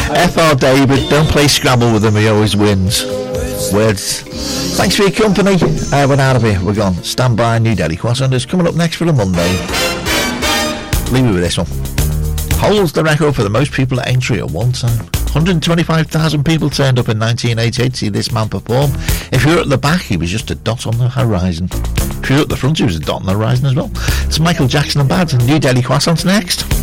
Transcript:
F.R. David, don't play Scrabble with him, he always wins. Words. Thanks for your company. We're out of here, we're gone. Stand by, New Delhi Croissant is coming up next for a Monday. Leave me with this one. Holds the record for the most people at Aintree at one time. 125,000 people turned up in 1988 to see this man perform. If you were at the back, he was just a dot on the horizon. If you were at the front, he was a dot on the horizon as well. It's Michael Jackson and Bad. New Delhi Croissants next.